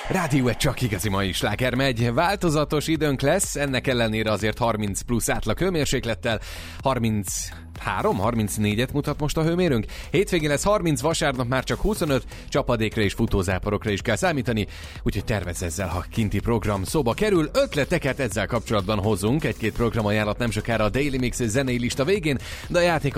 Rádió egy csak igazi mai sláger megy. Változatos időnk lesz, ennek ellenére azért 30 plusz átlag hőmérséklettel, 34-et mutat most a hőmérőnk. Hétvégén lesz 30, vasárnap már csak 25, csapadékra és futózáporokra is kell számítani, úgyhogy tervezz ezzel, ha kinti program szóba kerül. Ötleteket ezzel kapcsolatban hozunk, egy-két programajánlat nem sokára a Daily Mix zenei lista végén, de a játék